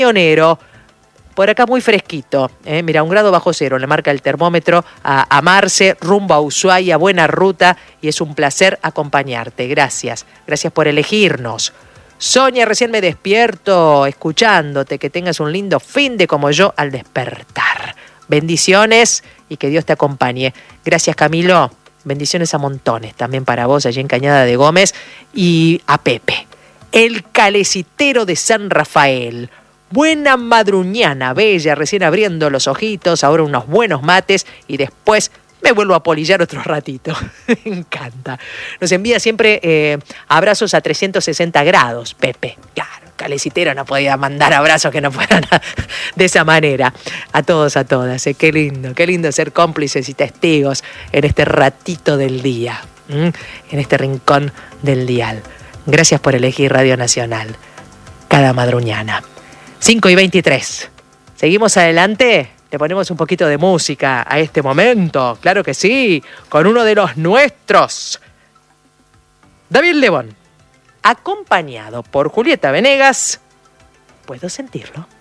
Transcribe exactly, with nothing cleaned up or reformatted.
Pionero. Por acá muy fresquito, ¿eh? Mira, un grado bajo cero, le marca el termómetro a, a Marce, rumbo a Ushuaia, buena ruta, y es un placer acompañarte. Gracias, gracias por elegirnos. Sonia, recién me despierto escuchándote, que tengas un lindo fin de como yo al despertar. Bendiciones y que Dios te acompañe. Gracias, Camilo, bendiciones a montones, también para vos allí en Cañada de Gómez, y a Pepe, el calecitero de San Rafael. Buena madruñana, bella, recién abriendo los ojitos, ahora unos buenos mates y después me vuelvo a polillar otro ratito. Me encanta. Nos envía siempre eh, abrazos a trescientos sesenta grados, Pepe. Claro, calecitero no podía mandar abrazos que no fueran a, de esa manera. A todos, a todas. Eh. Qué lindo, qué lindo ser cómplices y testigos en este ratito del día, ¿m? En este rincón del dial. Gracias por elegir Radio Nacional cada madruñana. cinco y veintitrés. ¿Seguimos adelante? Le ponemos un poquito de música a este momento. Claro que sí, con uno de los nuestros. David Lebón, acompañado por Julieta Venegas. ¿Puedo sentirlo?